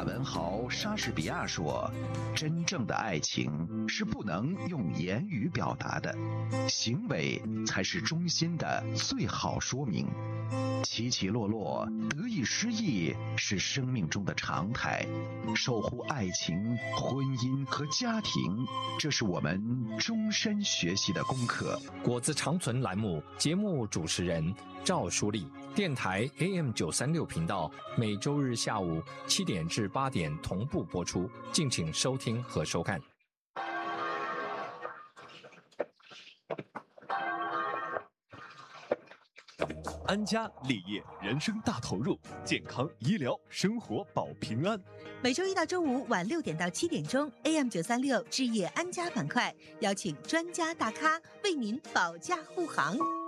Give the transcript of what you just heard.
大文豪莎士比亚说：“真正的爱情是不能用言语表达的，行为才是衷心的最好说明。起起落落，得意失意是生命中的常态。守护爱情、婚姻和家庭，这是我们终身学习的功课。” 果子长存栏目节目主持人赵淑丽，电台 AM936频道，每周日下午7点至8点同步播出，敬请收听和收看。 安家立业，人生大投入，健康医疗生活保平安。 每周一到周五晚6点到7点钟 ，AM936置业安家板块，邀请专家大咖为您保驾护航。